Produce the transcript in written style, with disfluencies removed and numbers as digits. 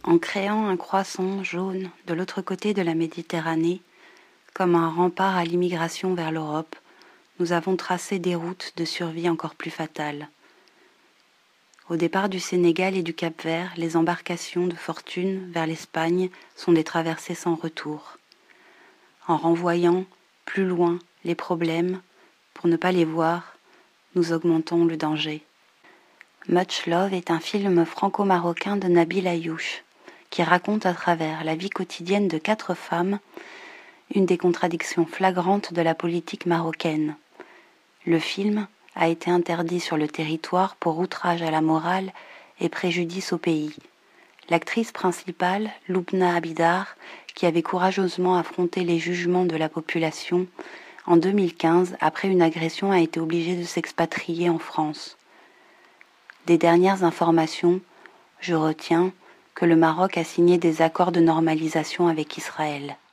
En créant un croissant jaune de l'autre côté de la Méditerranée, comme un rempart à l'immigration vers l'Europe, nous avons tracé des routes de survie encore plus fatales. Au départ du Sénégal et du Cap-Vert, les embarcations de fortune vers l'Espagne sont des traversées sans retour. En renvoyant plus loin les problèmes, pour ne pas les voir, nous augmentons le danger. Much Love est un film franco-marocain de Nabil Ayouch, qui raconte à travers la vie quotidienne de 4 femmes une des contradictions flagrantes de la politique marocaine. Le film a été interdit sur le territoire pour outrage à la morale et préjudice au pays. L'actrice principale, Loubna Abidar, qui avait courageusement affronté les jugements de la population, en 2015, après une agression, a été obligée de s'expatrier en France. Des dernières informations, je retiens que le Maroc a signé des accords de normalisation avec Israël.